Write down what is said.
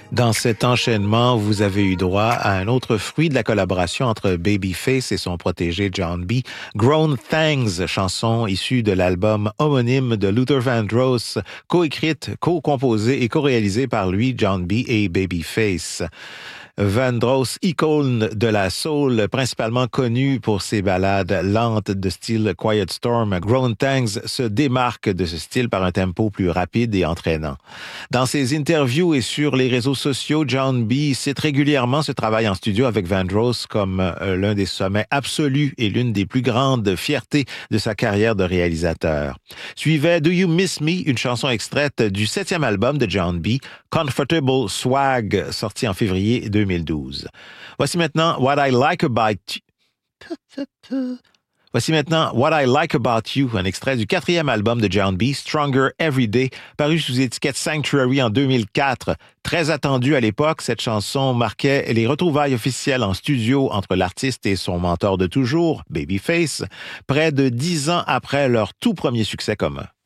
Dans cet enchaînement, vous avez eu droit à un autre fruit de la collaboration entre Babyface et son protégé John B. Grown Things, chanson issue de l'album homonyme de Luther Vandross, coécrite, co-composée et co-réalisée par lui, John B. et Babyface. Vandross, icône de la soul, principalement connu pour ses ballades lentes de style Quiet Storm, Grown Things se démarque de ce style par un tempo plus rapide et entraînant. Dans ses interviews et sur les réseaux sociaux, John B. cite régulièrement ce travail en studio avec Vandross comme l'un des sommets absolus et l'une des plus grandes fiertés de sa carrière de réalisateur. Suivait Do You Miss Me, une chanson extraite du 7e album de John B., Comfortable Swag, sorti en février 2012. Voici maintenant What I Like About You, un extrait du 4e album de John B., Stronger Every Day, paru sous étiquette Sanctuary en 2004. Très attendue à l'époque, cette chanson marquait les retrouvailles officielles en studio entre l'artiste et son mentor de toujours, Babyface, près de 10 ans après leur tout premier succès commun.